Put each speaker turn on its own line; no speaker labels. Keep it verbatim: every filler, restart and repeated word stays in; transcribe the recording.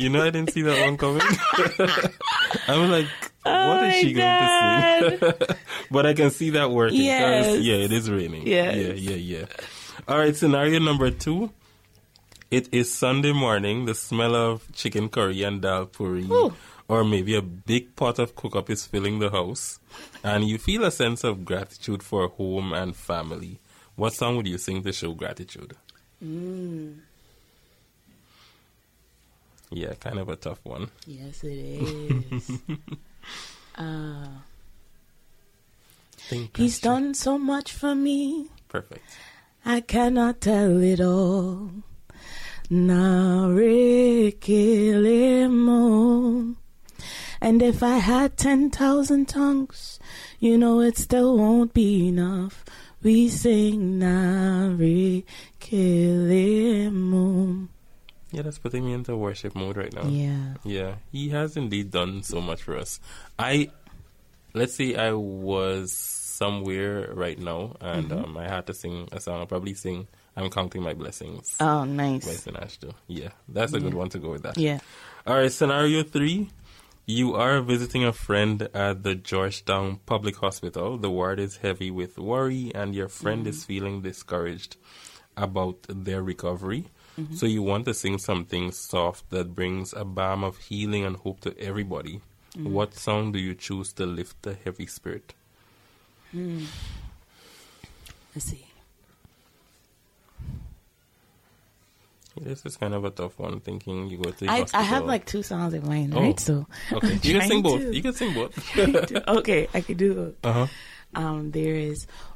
You know, I didn't see that one coming. I was like,
oh
what is she
God.
going to sing? But I can see that working.
Yes.
Yeah, it is raining.
Yes.
Yeah, yeah, yeah. All right, scenario number two. It is Sunday morning. The smell of chicken curry and dal puri,
Ooh.
or maybe a big pot of cook-up is filling the house, and you feel a sense of gratitude for home and family. What song would you sing to show gratitude?
Mm.
Yeah, kind of a tough one.
Yes, it is. uh,
Think
he's
Pastor.
done so much for me.
Perfect.
I cannot tell it all. Narikilimo. And if I had ten thousand tongues, you know it still won't be enough. We sing Narikilimo.
Yeah, that's putting me into worship mode right now.
Yeah.
Yeah, he has indeed done so much for us. I, let's say I was somewhere right now and
Mm-hmm.
um, I had to sing a song. I'll probably sing I'm Counting My Blessings
Oh,
by
nice.
Sinashto. Yeah, that's a good one to go with that.
Yeah.
All right, scenario three. You are visiting a friend at the Georgetown Public Hospital. The ward is heavy with worry and your friend
Mm-hmm.
is feeling discouraged about their recovery.
Mm-hmm.
So you want to sing something soft that brings a balm of healing and hope to everybody.
Mm-hmm.
What song do you choose to lift the heavy spirit?
Hmm. Let's see.
This is kind of a tough one, thinking you go to the
I,
hospital.
I have like two songs in mind,
Oh,
right? So
Okay,
I'm
you can sing
trying
both.
to-
You can sing both.
Okay, I can do it.
Uh-huh.
Um, there is